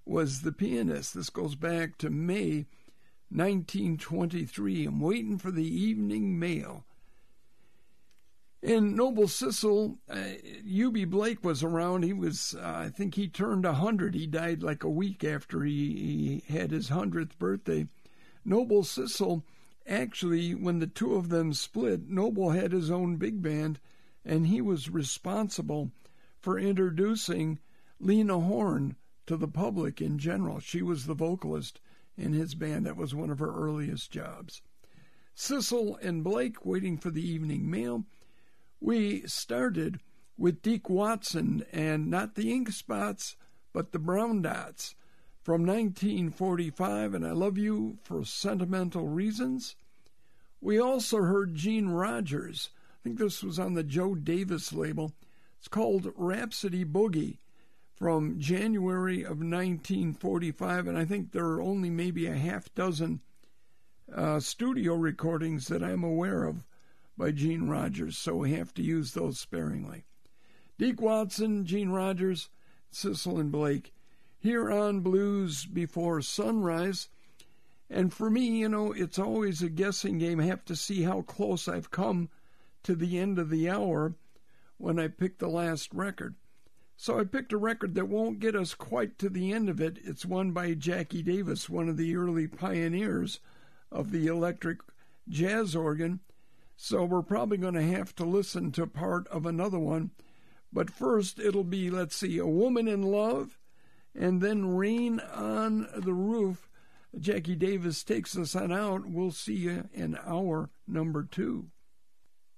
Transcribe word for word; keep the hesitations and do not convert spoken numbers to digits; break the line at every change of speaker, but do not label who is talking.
was the pianist. This goes back to May nineteen twenty-three. I'm waiting for the evening mail. And Noble Sissle, uh, Eubie Blake was around. He was, uh, I think he turned one hundred. He died like a week after he, he had his one hundredth birthday. Noble Sissle, actually, when the two of them split, Noble had his own big band, and he was responsible for introducing Lena Horne to the public in general. She was the vocalist in his band. That was one of her earliest jobs. Sissle and Blake, waiting for the evening mail. We started with Deke Watson and not the Ink Spots, but the Brown Dots from nineteen forty-five, and I Love You for Sentimental Reasons. We also heard Gene Rogers. I think this was on the Joe Davis label. It's called Rhapsody Boogie from January of nineteen forty-five, and I think there are only maybe a half dozen uh, studio recordings that I'm aware of by Gene Rogers, so we have to use those sparingly. Deke Watson, Gene Rogers, Sissle and Blake, here on Blues Before Sunrise. And for me, you know, it's always a guessing game. I have to see how close I've come to the end of the hour when I pick the last record. So I picked a record that won't get us quite to the end of it. It's one by Jackie Davis, one of the early pioneers of the electric jazz organ. So we're probably going to have to listen to part of another one. But first, it'll be, let's see, A Woman in Love, and then Rain on the Roof. Jackie Davis takes us on out. We'll see you in hour number two.